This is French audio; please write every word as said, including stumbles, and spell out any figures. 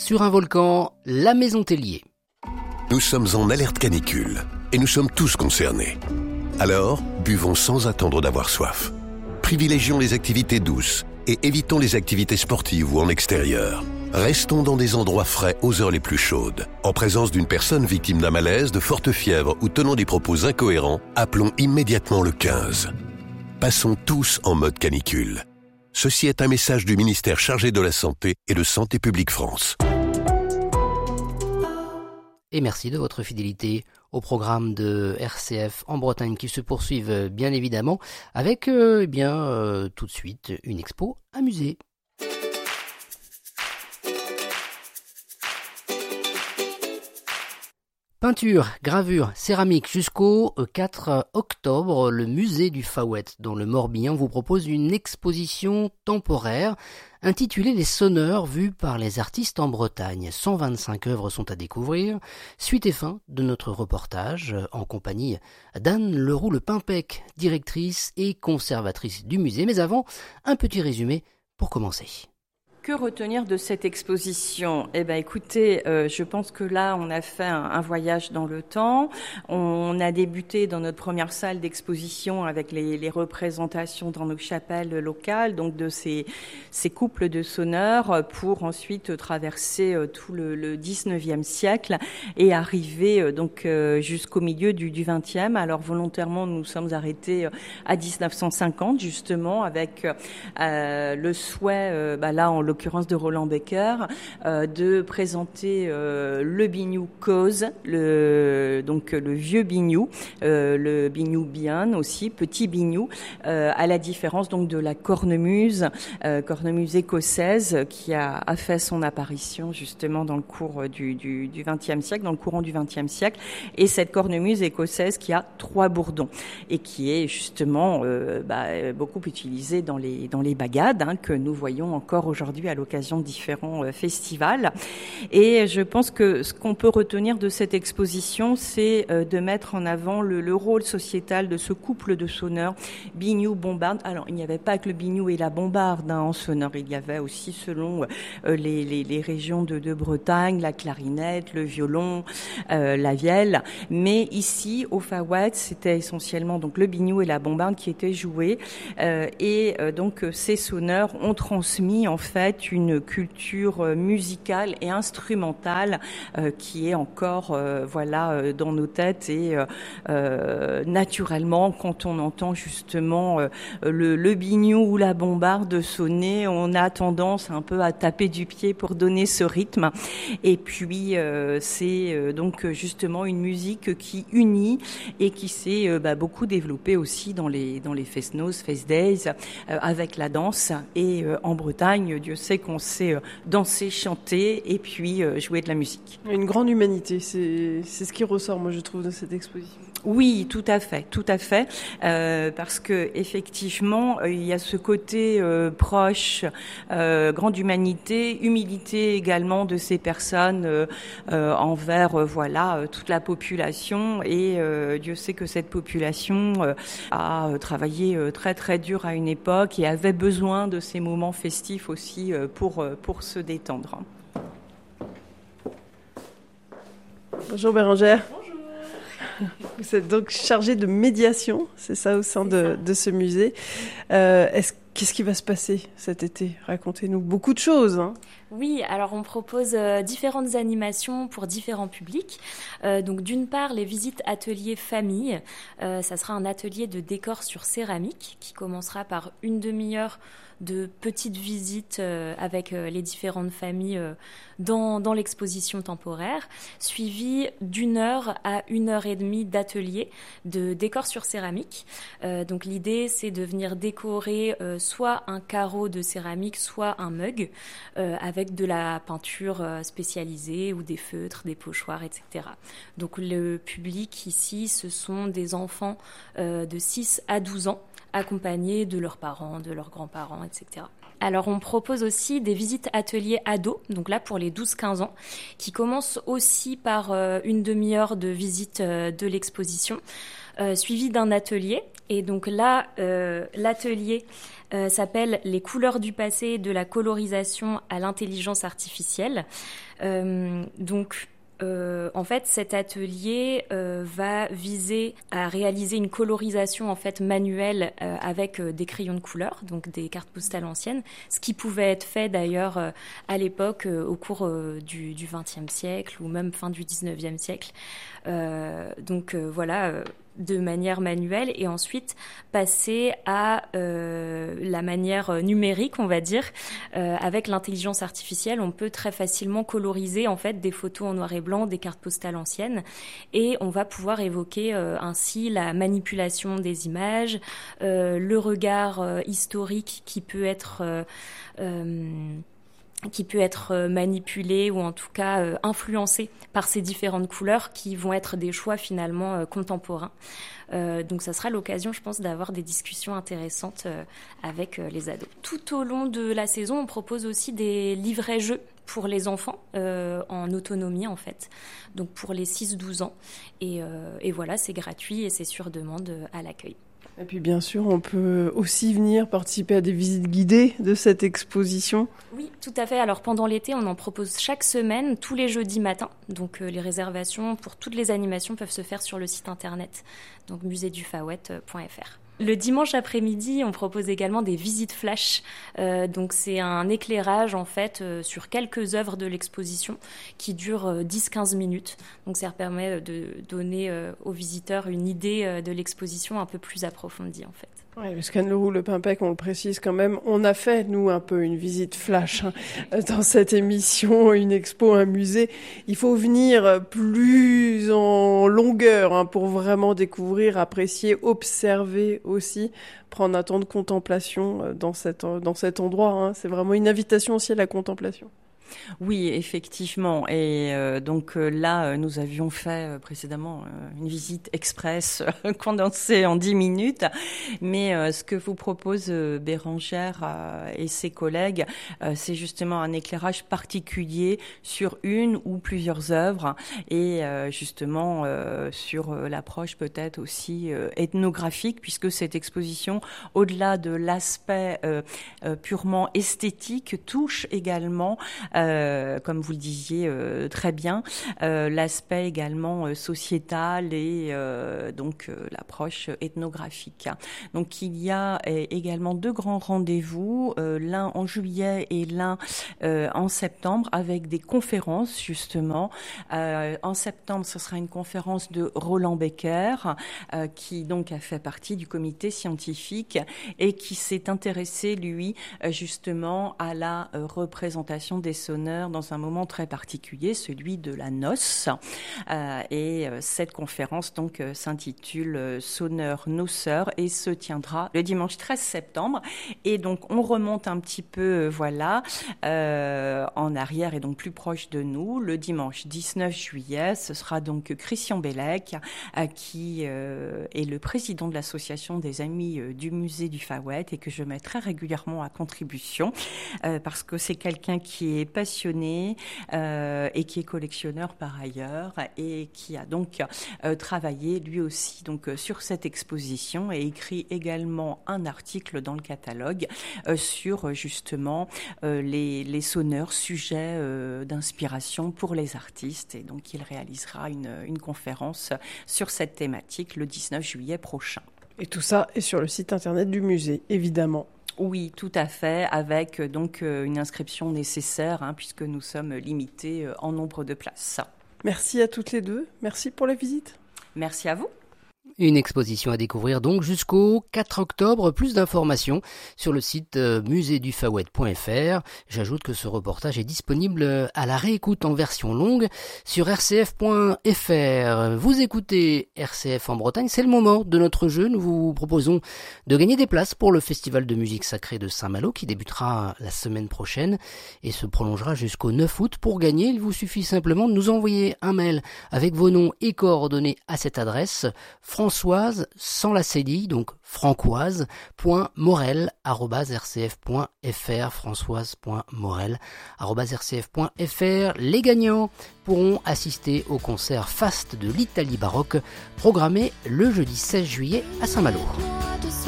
sur un volcan, la Maison Tellier. Nous sommes en alerte canicule et nous sommes tous concernés. Alors, buvons sans attendre d'avoir soif. Privilégions les activités douces et évitons les activités sportives ou en extérieur. Restons dans des endroits frais aux heures les plus chaudes. En présence d'une personne victime d'un malaise, de forte fièvre ou tenant des propos incohérents, appelons immédiatement le quinze. Passons tous en mode canicule. Ceci est un message du ministère chargé de la Santé et de Santé publique France. Et merci de votre fidélité au programme de R C F en Bretagne qui se poursuivent bien évidemment avec euh, eh bien euh, tout de suite une expo à musée. Peinture, gravure, céramique jusqu'au quatre octobre, le musée du Faouët dans le Morbihan vous propose une exposition temporaire intitulée Les sonneurs vus par les artistes en Bretagne. cent vingt-cinq œuvres sont à découvrir. Suite et fin de notre reportage en compagnie d'Anne Leroux-Le-Pimpec, directrice et conservatrice du musée. Mais avant, un petit résumé pour commencer. Que retenir de cette exposition ? Eh ben, écoutez, euh, je pense que là, on a fait un, un voyage dans le temps. On a débuté dans notre première salle d'exposition avec les, les représentations dans nos chapelles locales, donc de ces, ces couples de sonneurs, pour ensuite traverser euh, tout le, le dix-neuvième siècle et arriver euh, donc euh, jusqu'au milieu du, du vingtième. Alors volontairement, nous nous sommes arrêtés euh, à dix-neuf cent cinquante, justement, avec euh, le souhait, euh, bah là, en l'occurrence de Roland Becker, euh, de présenter euh, le biniou cause, le, donc le vieux biniou, euh, le biniou bien aussi, petit biniou, euh, à la différence donc de la cornemuse, euh, cornemuse écossaise qui a, a fait son apparition justement dans le cours du, du, du vingtième siècle, dans le courant du vingtième siècle, et cette cornemuse écossaise qui a trois bourdons et qui est justement euh, bah, beaucoup utilisée dans les, dans les bagades hein, que nous voyons encore aujourd'hui à l'occasion de différents euh, festivals. Et je pense que ce qu'on peut retenir de cette exposition, c'est euh, de mettre en avant le, le rôle sociétal de ce couple de sonneurs, biniou-bombarde. Alors, il n'y avait pas que le biniou et la bombarde hein, en sonneur, il y avait aussi, selon euh, les, les, les régions de, de Bretagne, la clarinette, le violon, euh, la vielle. Mais ici, au Faouët, c'était essentiellement donc le biniou et la bombarde qui étaient joués. Euh, et euh, donc, ces sonneurs ont transmis en fait une culture musicale et instrumentale euh, qui est encore euh, voilà euh, dans nos têtes et euh, euh, naturellement quand on entend justement euh, le, le biniou ou la bombarde sonner, on a tendance un peu à taper du pied pour donner ce rythme. Et puis euh, c'est euh, donc justement une musique qui unit et qui s'est euh, bah, beaucoup développée aussi dans les dans les fest-noz, fest-days euh, avec la danse et euh, en Bretagne, Dieu sait qu'on sait danser, chanter et puis jouer de la musique. Une grande humanité, c'est, c'est ce qui ressort, moi, je trouve, de cette exposition. Oui, tout à fait, tout à fait, euh, parce que effectivement, euh, il y a ce côté euh, proche, euh, grande humanité, humilité également de ces personnes euh, euh, envers, euh, voilà, euh, toute la population. Et euh, Dieu sait que cette population euh, a travaillé euh, très très dur à une époque et avait besoin de ces moments festifs aussi euh, pour euh, pour se détendre. Bonjour Bérangère. Vous êtes donc chargée de médiation, c'est ça, au sein de, de ce musée. Euh, est-ce, qu'est-ce qui va se passer cet été ? Racontez-nous beaucoup de choses. Hein. Oui, alors on propose euh, différentes animations pour différents publics. Euh, donc d'une part, les visites ateliers famille. Euh, ça sera un atelier de décor sur céramique qui commencera par une demi-heure de petites visites euh, avec euh, les différentes familles euh, dans, dans l'exposition temporaire, suivi d'une heure à une heure et demie d'atelier de décor sur céramique. Euh, donc l'idée, c'est de venir décorer euh, soit un carreau de céramique, soit un mug, euh, avec de la peinture euh, spécialisée ou des feutres, des pochoirs, et cetera. Donc le public ici, ce sont des enfants euh, de six à douze ans, accompagnés de leurs parents, de leurs grands-parents, et cetera. Alors on propose aussi des visites ateliers ados, donc là pour les douze quinze ans, qui commencent aussi par euh, une demi-heure de visite euh, de l'exposition, euh, suivie d'un atelier Et donc là, euh, l'atelier euh, s'appelle « Les couleurs du passé, de la colorisation à l'intelligence artificielle euh, ». Donc, Euh, en fait, cet atelier euh, va viser à réaliser une colorisation en fait manuelle euh, avec euh, des crayons de couleur, donc des cartes postales anciennes, ce qui pouvait être fait d'ailleurs euh, à l'époque euh, au cours euh, du, du vingtième siècle ou même fin du dix-neuvième siècle. Euh, donc euh, voilà. Euh, de manière manuelle et ensuite passer à euh, la manière numérique, on va dire. Euh, avec l'intelligence artificielle, on peut très facilement coloriser en fait des photos en noir et blanc, des cartes postales anciennes, et on va pouvoir évoquer euh, ainsi la manipulation des images, euh, le regard euh, historique qui peut être euh, euh, qui peut être manipulé ou en tout cas euh, influencé par ces différentes couleurs qui vont être des choix finalement euh, contemporains. Euh, donc ça sera l'occasion, je pense, d'avoir des discussions intéressantes euh, avec euh, les ados. Tout au long de la saison, on propose aussi des livrets-jeux pour les enfants euh, en autonomie en fait, donc pour les six douze ans. Et, euh, et voilà, c'est gratuit et c'est sur demande euh, à l'accueil. Et puis bien sûr, on peut aussi venir participer à des visites guidées de cette exposition. Oui, tout à fait. Alors pendant l'été, on en propose chaque semaine, tous les jeudis matins. Donc euh, les réservations pour toutes les animations peuvent se faire sur le site internet, donc musée du faouët point f r. Le dimanche après-midi, on propose également des visites flash. Euh, donc c'est un éclairage en fait euh, sur quelques œuvres de l'exposition qui durent euh, dix à quinze minutes. Donc ça permet de donner euh, aux visiteurs une idée euh, de l'exposition un peu plus approfondie en fait. Oui, le Scannes Leroux, le Pimpec, on le précise quand même, on a fait, nous, un peu une visite flash hein, dans cette émission, une expo, un musée. Il faut venir plus en longueur hein, pour vraiment découvrir, apprécier, observer aussi, prendre un temps de contemplation dans, cette, dans cet endroit. Hein. C'est vraiment une invitation aussi à la contemplation. Oui, effectivement. Et euh, donc euh, là, nous avions fait euh, précédemment euh, une visite express euh, condensée en dix minutes. Mais euh, ce que vous propose euh, Bérangère euh, et ses collègues, euh, c'est justement un éclairage particulier sur une ou plusieurs œuvres et euh, justement euh, sur euh, l'approche peut-être aussi euh, ethnographique, puisque cette exposition, au-delà de l'aspect euh, euh, purement esthétique, touche également euh, Euh, comme vous le disiez euh, très bien, euh, l'aspect également euh, sociétal et euh, donc euh, l'approche ethnographique. Donc il y a euh, également deux grands rendez-vous, euh, l'un en juillet et l'un euh, en septembre, avec des conférences justement. Euh, en septembre, ce sera une conférence de Roland Becker, euh, qui donc a fait partie du comité scientifique et qui s'est intéressé, lui, euh, justement à la euh, représentation des sonneurs dans un moment très particulier, celui de la noce. Euh, et euh, cette conférence donc euh, s'intitule euh, Sonneurs, nos sœurs et se tiendra le dimanche treize septembre. Et donc on remonte un petit peu, euh, voilà, euh, en arrière et donc plus proche de nous. Le dimanche dix-neuf juillet, ce sera donc Christian Bellec, euh, qui euh, est le président de l'association des Amis euh, du musée du Faouët et que je mets très régulièrement à contribution euh, parce que c'est quelqu'un qui est passionné euh, et qui est collectionneur par ailleurs et qui a donc euh, travaillé lui aussi donc euh, sur cette exposition et écrit également un article dans le catalogue euh, sur euh, justement euh, les, les sonneurs sujets euh, d'inspiration pour les artistes et donc il réalisera une, une conférence sur cette thématique le dix-neuf juillet prochain. Et tout ça est sur le site internet du musée, évidemment. Oui, tout à fait, avec donc une inscription nécessaire, hein, puisque nous sommes limités en nombre de places. Merci à toutes les deux. Merci pour la visite. Merci à vous. Une exposition à découvrir donc jusqu'au quatre octobre. Plus d'informations sur le site musée du faouët point f r. J'ajoute que ce reportage est disponible à la réécoute en version longue sur r c f point f r. Vous écoutez R C F en Bretagne, c'est le moment de notre jeu. Nous vous proposons de gagner des places pour le festival de musique sacrée de Saint-Malo qui débutera la semaine prochaine et se prolongera jusqu'au neuf août. Pour gagner, il vous suffit simplement de nous envoyer un mail avec vos noms et coordonnées à cette adresse France Françoise, sans la cédille, donc francoise, point morel, arobase rcf.fr, françoise.morel, arobase rcf.fr. Les gagnants pourront assister au concert Faste de l'Italie baroque, programmé le jeudi seize juillet à Saint-Malo.